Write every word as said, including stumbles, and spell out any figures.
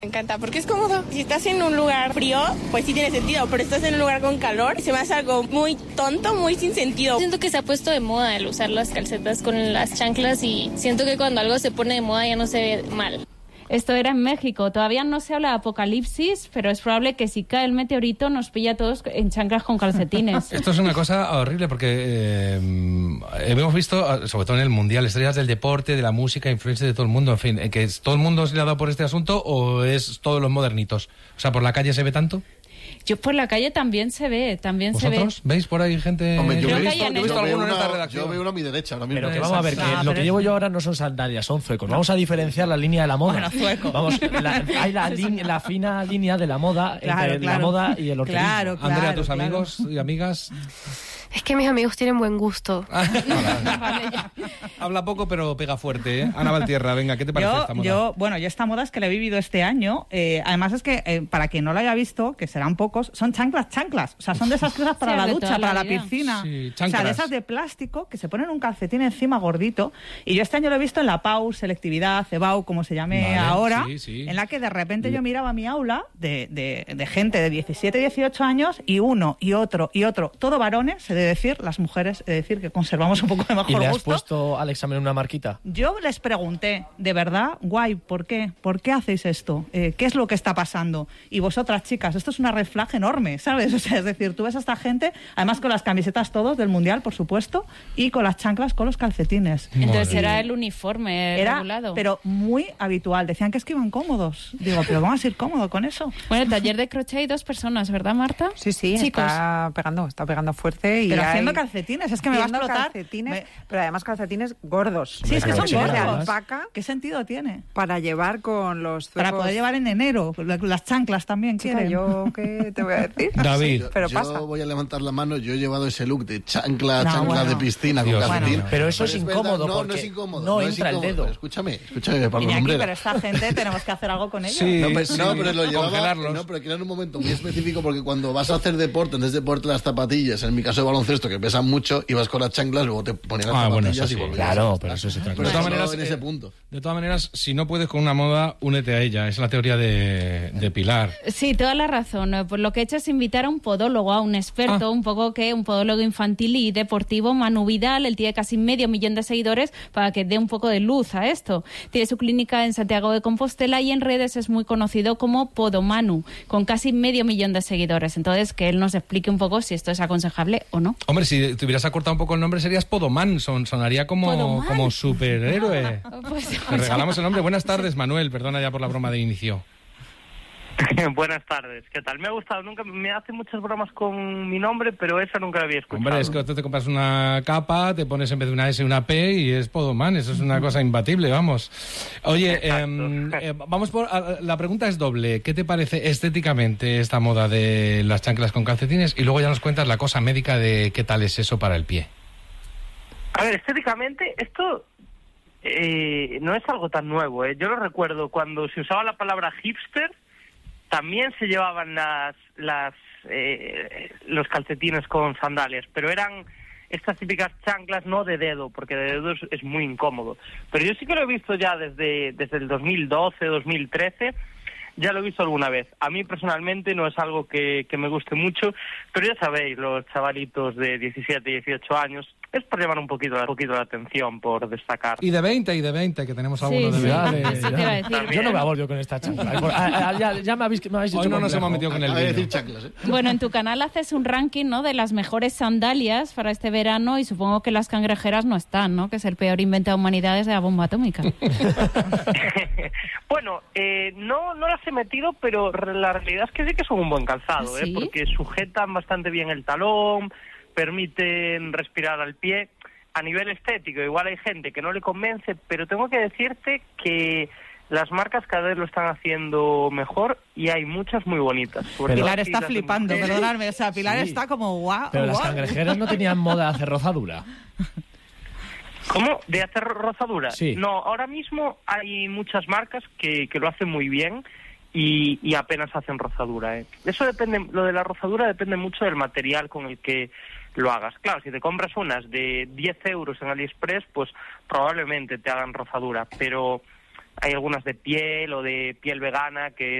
Me encanta porque es cómodo. Si estás en un lugar frío, pues sí tiene sentido, pero estás en un lugar con calor, se me hace algo muy tonto, muy sin sentido. Siento que se ha puesto de moda el usar las calcetas con las chanclas y siento que cuando algo se pone de moda ya no se ve mal. Esto era en México. Todavía no se habla de apocalipsis, pero es probable que si cae el meteorito nos pilla a todos en chanclas con calcetines. Esto es una cosa horrible porque eh, hemos visto, sobre todo en el Mundial, estrellas del deporte, de la música, influencias de todo el mundo, en fin, que todo el mundo se le ha dado por este asunto o es todos los modernitos. O sea, ¿por la calle se ve tanto? Yo por la calle también se ve, también se ve. ¿Vosotros veis por ahí gente? Hombre, yo, Creo he que visto, hay en yo he visto el- alguno en Yo veo esta una- redacción. Yo veo uno a mi derecha ahora mismo. Pero que vamos a ver, que Ah, lo pero que es- llevo yo ahora no son sandalias, son zuecos. Vamos a diferenciar la línea de la moda. Bueno, zueco. Vamos, la, hay la, línea- la fina línea de la moda Claro, entre la claro. moda y el horterismo. Claro, claro. Andrea, tus claro. amigos y amigas. Es que mis amigos tienen buen gusto. Habla poco pero pega fuerte, ¿eh? Ana Valtierra, venga, ¿qué te parece Yo, esta moda? yo, bueno, yo esta moda es que la he vivido este año. Eh, además es que, eh, para quien no la haya visto, que serán pocos, son chanclas, chanclas. O sea, son de esas cosas para Sí, la de ducha, toda la para la vida. piscina. Sí, o sea, chanclas. de esas de plástico que se ponen un calcetín encima gordito. Y yo este año lo he visto en la P A U, selectividad, CEBAU, como se llame Vale, ahora, sí, sí. en la que de repente yo miraba mi aula de, de, de gente de diecisiete, dieciocho años y uno y otro y otro, todo varones, he de decir, las mujeres, he de decir que conservamos un poco de mejor ¿Y le has gusto. puesto al examen una marquita? Yo les pregunté, de verdad, guay, ¿por qué? ¿Por qué hacéis esto? Eh, ¿Qué es lo que está pasando? Y vosotras, chicas, esto es una red flag enorme, ¿sabes? O sea, es decir, tú ves a esta gente, además con las camisetas todos del Mundial, por supuesto, y con las chanclas con los calcetines. Entonces Madre. era el uniforme Era, regulado. pero muy habitual. Decían que es que iban cómodos. Digo, pero vamos a ir cómodo con eso. Bueno, el taller de crochet hay dos personas, ¿verdad, Marta? Sí, sí, Chicos. está pegando, está pegando fuerte. Y Pero haciendo hay- calcetines, es que me va a haciendo explotar. calcetines, Me- pero además calcetines gordos. Sí, es que son Calcetines de gordos. alpaca ¿Qué sentido tiene? para llevar con los zuecos. Para poder llevar en enero. Las chanclas también Chica, quieren. yo qué te voy a decir. David. Pero yo pasa. voy a levantar la mano. Yo he llevado ese look de chancla, No, chancla bueno. de piscina Dios con calcetín. mío. Pero eso es verdad, incómodo No, no porque es incómodo. no es entra el incómodo. dedo. Pero escúchame, escúchame, Pablo Iñaki, Lumbrera. pero esta gente tenemos que hacer algo con ellos. Sí, No, pero, sí, no, pero lo llevaba, congelarlos. no, pero que era en un momento muy específico porque cuando vas a hacer deporte, en vez de ponerte las zapatillas, en mi caso de baloncesto, que pesan mucho, ibas con las chanclas, luego te ponías las Ah, bueno, zapatillas eso y sí. volvías. Claro, pero eso es otra Pero De cosa. todas solo maneras, en eh, ese punto. De todas maneras, si no puedes con una moda, únete a ella. Es la teoría de, de Pilar. Sí, toda la razón. Pues lo que he hecho es invitar a un podólogo, a un experto, Ah. un poco que un podólogo infantil y deportivo, Manu Vidal. Él tiene casi medio millón de seguidores para que dé un poco de luz a esto. Tiene su clínica en Santiago de Compostela y en redes es muy conocido como Podomanu, con casi medio millón de seguidores. Entonces, que él nos explique un poco si esto es aconsejable o no. Hombre, si te hubieras acortado un poco el nombre, serías Podoman. Son, sonaría como, Podoman. como superhéroe. Pues, Te regalamos el nombre. Buenas tardes, Manuel. Perdona ya por la broma de inicio. Buenas tardes, ¿qué tal? Me ha gustado, nunca me hace muchas bromas con mi nombre, pero esa nunca la había escuchado. Hombre, es que tú te compras una capa, te pones en vez de una S una P y es Podoman. Eso es una cosa imbatible, vamos. Oye, eh, eh, vamos por... a- la pregunta es doble. ¿Qué te parece estéticamente esta moda de las chanclas con calcetines? Y luego ya nos cuentas la cosa médica de qué tal es eso para el pie. A ver, estéticamente, esto eh, no es algo tan nuevo, ¿eh? Yo lo recuerdo cuando se usaba la palabra hipster, también se llevaban las, las eh, los calcetines con sandalias, pero eran estas típicas chanclas no de dedo, porque de dedo es, es muy incómodo. Pero yo sí que lo he visto ya desde, desde el dos mil doce, dos mil trece, ya lo he visto alguna vez. A mí personalmente no es algo que, que me guste mucho, pero ya sabéis, los chavalitos de diecisiete, dieciocho años, es por llamar un poquito, un poquito la atención, por destacar. Y de veinte, y de veinte, que tenemos Sí, alguno de sí. veinte. Dale, Eso te iba a decir. ya. Yo no me abordo con esta chancla. Ah, ah, ya, ya me habéis, me habéis Hoy hecho no nos complejo. hemos metido con el Acaba de vino. decir chanclas, ¿eh? Bueno, en tu canal haces un ranking, ¿no?, de las mejores sandalias para este verano y supongo que las cangrejeras no están, ¿no?, que es el peor invento de humanidad desde la bomba atómica. Bueno, eh, no, no las he metido, pero re- la realidad es que sí que son un buen calzado, ¿Ah, sí? ¿eh? Porque sujetan bastante bien el talón, permiten respirar al pie. A nivel estético, igual hay gente que no le convence, pero tengo que decirte que las marcas cada vez lo están haciendo mejor y hay muchas muy bonitas. Sobre todo Pilar aquí está las de flipando, mujeres. perdonadme. O sea, Pilar Sí. está como guau. Pero las guau. cangrejeras no tenían moda de hacer rozadura. ¿Cómo? ¿De hacer rozadura? Sí. No, ahora mismo hay muchas marcas que, que lo hacen muy bien y, y apenas hacen rozadura, ¿eh? Eso depende, lo de la rozadura depende mucho del material con el que lo hagas. Claro, si te compras unas de diez euros en AliExpress, pues probablemente te hagan rozadura, pero hay algunas de piel o de piel vegana que